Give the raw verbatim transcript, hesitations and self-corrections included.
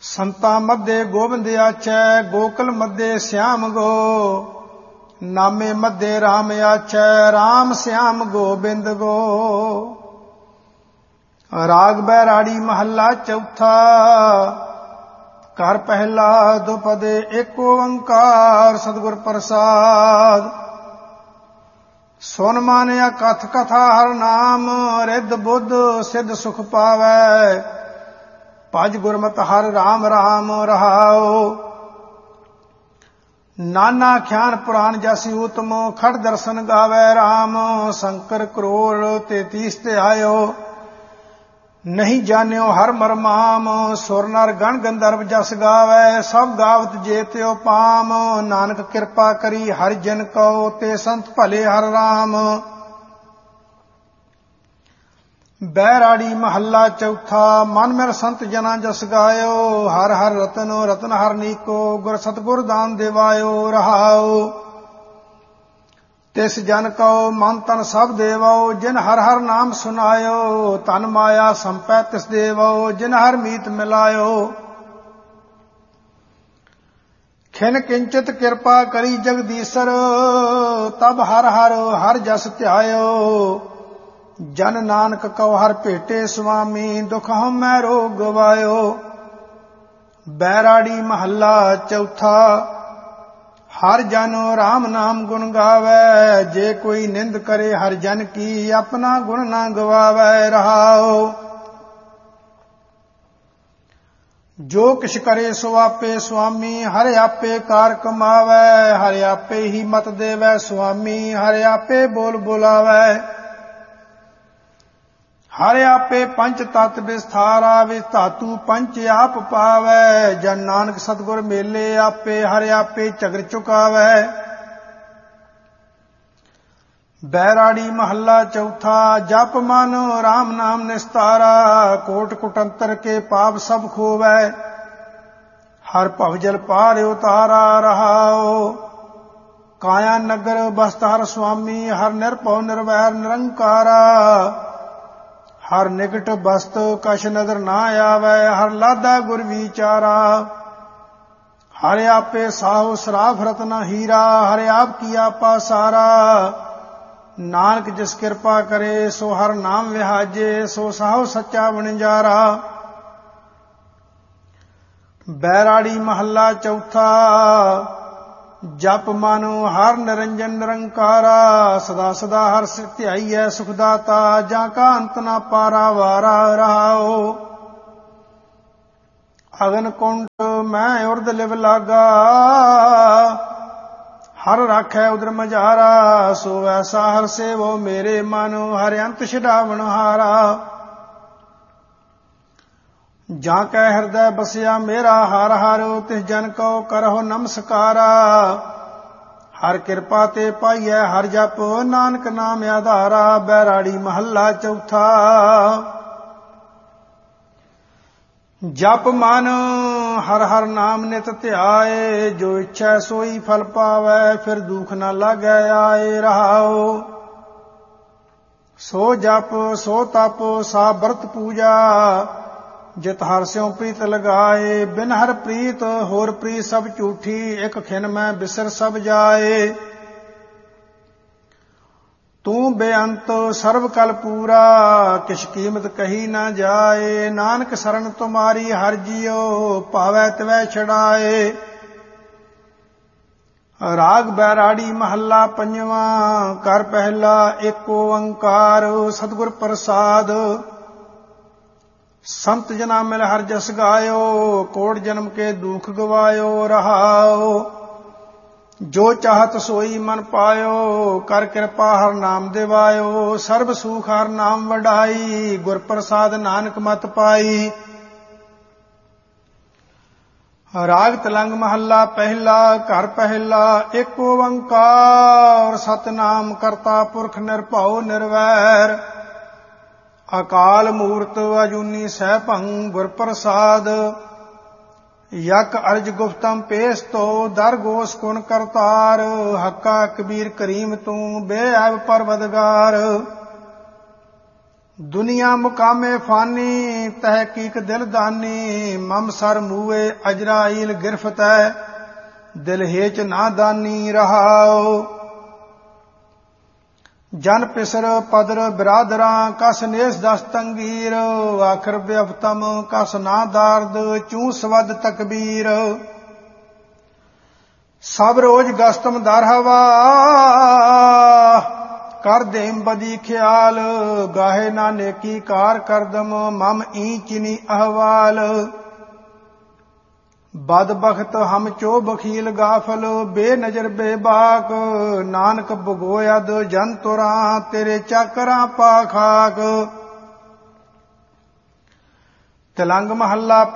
ਸੰਤਾਂ ਮੱਧੇ ਗੋਬਿੰਦ ਆਚੈ, ਗੋਕਲ ਮੱਧੇ ਸਿਆਮ ਗੋ। ਨਾਮੇ ਮੱਧੇ ਰਾਮ ਆਚੈ, ਰਾਮ ਸਿਆਮ ਗੋਬਿੰਦ ਗੋ। ਰਾਗ ਬੈਰਾੜੀ ਮਹੱਲਾ ਚੌਥਾ। ਘਰ ਪਹਿਲਾ ਦੁਪਦੇ ਏਕ ਓੰਕਾਰ, ਸਤਿਗੁਰ ਪ੍ਰਸਾਦ। ਸੁਨ ਮਾਨਿਆ ਕਥ ਕਥਾ ਹਰ ਨਾਮ, ਰਿੱਧ ਬੁੱਧ ਸਿੱਧ ਸੁਖ ਪਾਵੈ। ਭਜ ਗੁਰਮਤਿ ਹਰਿ ਰਾਮ ਰਾਮ ਰਹਾਉ। ਨਾਨਾ ਖਿਆਨ ਪੁਰਾਨ ਜਸੀ ਊਤਮ, ਖੜ ਦਰਸ਼ਨ ਗਾਵੈ ਰਾਮ। ਸ਼ੰਕਰ ਕਰੋੜ ਤੇਤੀਸ ਤੇ ਆਇਓ, ਨਹੀਂ ਜਾਣਿਓ ਹਰ ਮਰਮਾਮ। ਸੁਰ ਨਰ ਗਣ ਗੰਧਰਵ ਜਸ ਗਾਵੈ, ਸਭ ਗਾਵਤ ਜੇ ਤਿਉ ਪਾਮ। ਨਾਨਕ ਕਿਰਪਾ ਕਰੀ ਹਰਿ ਜਨ ਕਉ, ਤੇ ਸੰਤ ਭਲੇ ਹਰਿ ਰਾਮ। ਬੈਰਾੜੀ ਮਹੱਲਾ ਚੌਥਾ। ਮਨ ਮਿਲ ਸੰਤ ਜਨਾਂ ਜਸ ਗਾਇਓ, ਹਰ ਹਰ ਰਤਨ ਰਤਨ ਹਰ ਨੀਕੋ। ਗੁਰ ਸਤਿਗੁਰ ਦਾਨ ਦੇਵਾਇਓ ਰਹਾਉ। ਤਿਸ ਜਨ ਕਉ ਮਨ ਤਨ ਸਭ ਦੇਵੋ, ਜਿਨ ਹਰ ਹਰ ਨਾਮ ਸੁਨਾਇਓ। ਤਨ ਮਾਇਆ ਸੰਪੈ ਤਿਸ ਦੇਵੋ, ਜਿਨ ਹਰ ਮੀਤ ਮਿਲਾਇਓ। ਖਿਨ ਕਿੰਚਿਤ ਕਿਰਪਾ ਕਰੀ ਜਗਦੀਸ਼ਰ, ਤਬ ਹਰ ਹਰ ਹਰ ਜਸ ਧਿਆਇਓ। ਜਨ ਨਾਨਕ ਕਉ ਹਰ ਭੇਟੇ ਸੁਆਮੀ, ਦੁਖ ਹਉਮੈ ਰੋਗ ਗਵਾਇਓ। ਬੈਰਾੜੀ ਮਹੱਲਾ ਚੌਥਾ। ਹਰ ਜਨ ਰਾਮ ਨਾਮ ਗੁਣ ਗਾਵੈ, ਜੇ ਕੋਈ ਨਿੰਦ ਕਰੇ ਹਰ ਜਨ ਕੀ। ਆਪਣਾ ਗੁਣ ਨਾ ਗਵਾਵੈ ਰਹਾਉ। ਜੋ ਕਿਛ ਕਰੇ ਸੋ ਆਪੇ ਸੁਆਮੀ, ਹਰਿ ਆਪੇ ਕਾਰ ਕਮਾਵੈ। ਹਰਿ ਆਪੇ ਹੀ ਮਤ ਦੇਵੈ ਸੁਆਮੀ, ਹਰਿ ਆਪੇ ਬੋਲ ਬੁਲਾਵੈ। ਹਰਿ ਆਪੇ ਪੰਚ ਤਤ ਵਿਸਥਾਰਾ, ਵਿਚ ਧਾਤੂ ਪੰਚ ਆਪ ਪਾਵੈ। ਜਨ ਨਾਨਕ ਸਤਿਗੁਰ ਮੇਲੇ ਆਪੇ, ਹਰਿ ਆਪੇ ਝਗਰ ਚੁਕਾਵੈ। ਬੈਰਾੜੀ ਮਹੱਲਾ ਚੌਥਾ। ਜਪ ਮਨ ਰਾਮ ਨਾਮ ਨਿਸਤਾਰਾ, ਕੋਟ ਕੁਟੰਤਰ ਕੇ ਪਾਪ ਸਭ ਖੋਵੈ। ਹਰ ਭਵ ਜਲ ਪਾਰ ਉਤਾਰਾ ਰਹਾਉ। ਕਾਇਆ ਨਗਰ ਬਸਤ ਹਰ ਸੁਆਮੀ, ਹਰ ਨਿਰਭਉ ਨਿਰਵੈਰ ਨਿਰੰਕਾਰਾ। ਹਰ ਨਿਕਟ ਬਸਤ ਕਛ ਨਦਰ ਨਾ ਆਵੈ, ਹਰ ਲਾਦਾ ਗੁਰ ਵਿਚਾਰਾ। ਹਰਿ ਆਪੇ ਸਾਹੁ ਸਰਾਫ ਰਤਨ ਹੀਰਾ, ਹਰਿ ਆਪ ਕੀਆ ਪਾਸਾਰਾ। ਨਾਨਕ ਜਿਸ ਕਿਰਪਾ ਕਰੇ, ਸੋ ਹਰ ਨਾਮ ਵਿਹਾਜੇ। ਸੋ ਸਾਹੁ ਸੱਚਾ ਵਣਜਾਰਾ। ਬੈਰਾੜੀ ਮਹੱਲਾ ਚੌਥਾ। ਜਪ ਮਨ ਹਰ ਨਿਰੰਜਨ ਨਿਰੰਕਾਰਾ, ਸਦਾ ਸਦਾ ਹਰ ਸਿਰ ਧਿਆਈਐ ਸੁਖ ਦਾਤਾ। ਜਾਂ ਕਾ ਅੰਤ ਨਾ ਪਾਰਾ ਵਾਰਾ ਰਹਾਉ। ਅਗਨ ਕੁੰਡ ਮੈਂ ਉਰਦ ਲਿਵ ਲਾਗਾ, ਹਰ ਰਾਖੈ ਉਦਰ ਮਝਾਰਾ। ਸੋ ਐਸਾ ਹਰ ਸੇਵੋ ਮੇਰੇ ਮਨ, ਹਰਿ ਅੰਤ ਛਡਾਵਣ ਹਾਰਾ। ਜਾਂ ਕੈ ਹਿਰਦੈ ਬਸਿਆ ਮੇਰਾ ਹਰ ਹਰ, ਤਿਸ ਜਨ ਕਉ ਕਰਹੁ ਨਮਸਕਾਰਾ। ਹਰ ਕਿਰਪਾ ਤੇ ਪਾਈਐ ਹਰ ਜਪ, ਨਾਨਕ ਨਾਮ ਆਧਾਰਾ। ਬੈਰਾੜੀ ਮਹੱਲਾ ਚੌਥਾ। ਜਪ ਮਨ ਹਰ ਹਰ ਨਾਮ ਨਿਤ ਧਿਆਏ, ਜੋ ਇੱਛੈ ਸੋਈ ਫਲ ਪਾਵੈ। ਫਿਰ ਦੁਖ ਨਾ ਲਾਗੈ ਆਏ ਰਹਾਉ। ਸੋ ਜਪ ਸੋ ਤਪ ਸਾ ਬਰਤ ਪੂਜਾ, ਜਿਤ ਹਰ ਸਿਉ ਪ੍ਰੀਤ ਲਗਾਏ। ਬਿਨ ਹਰ ਪ੍ਰੀਤ ਹੋਰ ਪ੍ਰੀਤ ਸਭ ਝੂਠੀ, ਇਕ ਖਿਨ ਮੈਂ ਬਿਸਰ ਸਭ ਜਾਏ। ਤੂੰ ਬੇਅੰਤ ਸਰਬ ਕਲ ਪੂਰਾ, ਕਿਛ ਕੀਮਤ ਕਹੀ ਨਾ ਜਾਏ। ਨਾਨਕ ਸਰਣ ਤੁਮਾਰੀ ਹਰਿ ਜੀਉ, ਭਾਵੈ ਤਿਵੈ ਛਡਾਏ। ਰਾਗ ਬੈਰਾੜੀ ਮਹੱਲਾ ਪੰਜਵਾਂ। ਕਰ ਪਹਿਲਾ ਏਕ ਓੰਕਾਰ, ਸਤਿਗੁਰ ਪ੍ਰਸਾਦ। ਸੰਤ ਜਨਾ ਮਿਲ ਹਰ ਜਸ ਗਾਇਓ, ਕੋਟ ਜਨਮ ਕੇ ਦੁਖ ਗਵਾਇਓ ਰਹਾਉ। ਜੋ ਚਾਹਤ ਸੋਈ ਮਨ ਪਾਇਓ, ਕਰ ਕਿਰਪਾ ਹਰ ਨਾਮ ਦਿਵਾਇਓ। ਸਰਬ ਸੁਖ ਹਰ ਨਾਮ ਵਡਾਈ, ਗੁਰ ਪ੍ਰਸਾਦ ਨਾਨਕ ਮਤ ਪਾਈ। ਰਾਗ ਤਲੰਗ ਮਹੱਲਾ ਪਹਿਲਾ। ਘਰ ਪਹਿਲਾ ਏਕ ਓੰਕਾਰ, ਸਤਿਨਾਮ ਕਰਤਾ ਪੁਰਖ ਨਿਰਭਉ ਨਿਰਵੈਰ। ਅਕਾਲ ਮੂਰਤ ਅਜੂਨੀ ਸੈਭੰ, ਗੁਰ ਪ੍ਰਸਾਦ। ਯਕ ਅਰਜ ਗੁਫਤਮ ਪੇਸ ਤੋ, ਦਰ ਗੋਸ ਕੁਨ ਕਰਤਾਰ। ਹੱਕਾ ਕਬੀਰ ਕਰੀਮ ਤੂੰ, ਬੇਅਬ ਪਰਵਦਗਾਰ। ਦੁਨੀਆ ਮੁਕਾਮੇ ਫਾਨੀ ਤਹਿਕੀਕ ਦਿਲ ਦਾਨੀ ਮਮ ਸਰ ਮੂਏ ਅਜਰਾਈਲ ਗਿਰਫਤ ਹੈ ਦਿਲ ਹੇਚ ਨਾ ਦਾਨੀ ਰਹਾਓ ਜਨ ਪਿਸਰ ਪਦਰ ਬਿਰਾਦਰਾਂ ਕਸ ਨੇਸ ਦਸ ਤੰਗੀਰ ਆਖਰ ਬਿਅਫਤਮ ਕਸ ਨਾ ਦਾਰਦ ਚੂ ਸਵਦ ਤਕਬੀਰ ਸਭ ਰੋਜ਼ ਗਸਤਮ ਦਰ ਹਵਾ ਕਰ ਦੇਮ ਬਦੀ ਖਿਆਲ ਗਾਹੇ ਨਾ ਨੇਕੀ ਕਾਰ ਕਰਦਮ ਮਮ ਈ ਚਿਨੀ ਅਹਵਾਲ ਬਦ ਬਖਤ ਹਮ ਚੋ ਬਖੀਲ ਗਾਫਲ ਬੇਨਜ਼ਰ ਬੇਬਾਕ ਨਾਨਕ ਭਗੋਇਦ ਜਨ ਤੁਰਾਂ ਤੇਰੇ ਚਾਕਰਾਂ ਪਾ ਖਾਕ ਤਿਲੰਗ ਮਹੱਲਾ